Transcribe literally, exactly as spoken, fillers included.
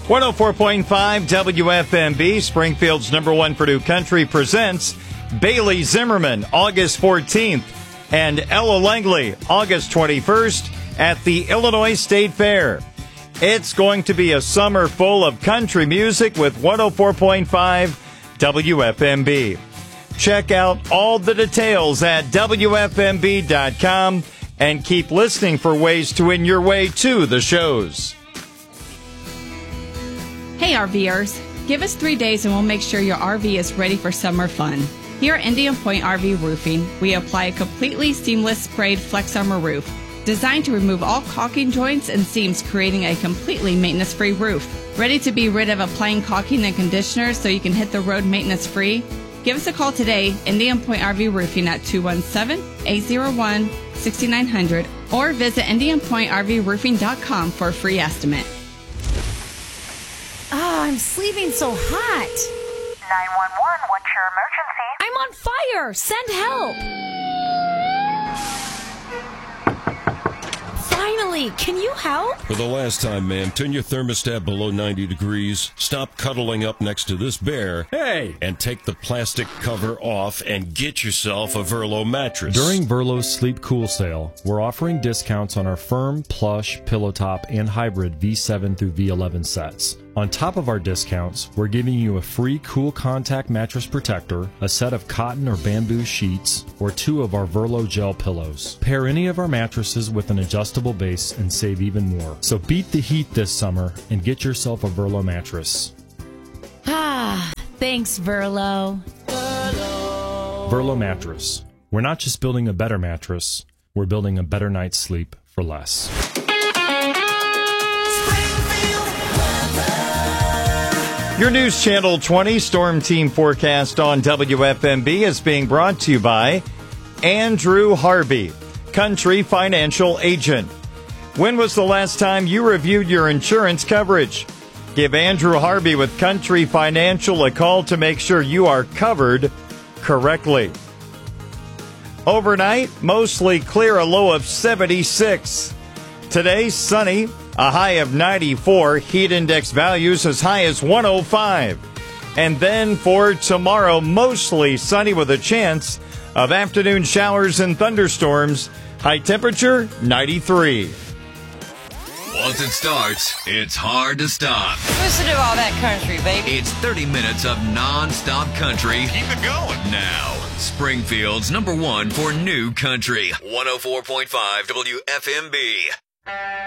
one oh four point five W F M B, Springfield's number one for new country, presents Bailey Zimmerman, August fourteenth, and Ella Langley, August twenty-first, at the Illinois State Fair. It's going to be a summer full of country music with one oh four point five W F M B. Check out all the details at W F M B dot com and keep listening for ways to win your way to the shows. Hey RVers, give us three days and we'll make sure your R V is ready for summer fun. Here at Indian Point R V Roofing, we apply a completely seamless sprayed Flex Armor roof, designed to remove all caulking joints and seams, creating a completely maintenance-free roof. Ready to be rid of applying caulking and conditioner so you can hit the road maintenance-free? Give us a call today, Indian Point R V Roofing at two one seven, eight oh one, six nine zero zero, or visit Indian Point R V Roofing dot com for a free estimate. Oh, I'm sleeping so hot. nine one one, what's your emergency? I'm on fire. Send help. Finally, can you help? For the last time, ma'am, turn your thermostat below ninety degrees, stop cuddling up next to this bear, hey, and take the plastic cover off and get yourself a Verlo mattress. During Verlo's Sleep Cool sale, we're offering discounts on our firm, plush, pillow top, and hybrid V seven through V eleven sets. On top of our discounts, we're giving you a free Cool Contact mattress protector, a set of cotton or bamboo sheets, or two of our Verlo gel pillows. Pair any of our mattresses with an adjustable base and save even more. So beat the heat this summer and get yourself a Verlo mattress. Ah, thanks, Verlo. Verlo. Verlo mattress. We're not just building a better mattress, we're building a better night's sleep for less. Your News Channel twenty Storm Team forecast on W F M B is being brought to you by Andrew Harvey, Country Financial Agent. When was the last time you reviewed your insurance coverage? Give Andrew Harvey with Country Financial a call to make sure you are covered correctly. Overnight, mostly clear, a low of seventy-six. Today, sunny, a high of ninety-four. Heat index values as high as one oh five. And then for tomorrow, mostly sunny with a chance of afternoon showers and thunderstorms. High temperature, ninety-three. Once it starts, it's hard to stop. Listen to all that country, baby. It's thirty minutes of non-stop country. Keep it going. Now, Springfield's number one for new country. one oh four point five W F M B.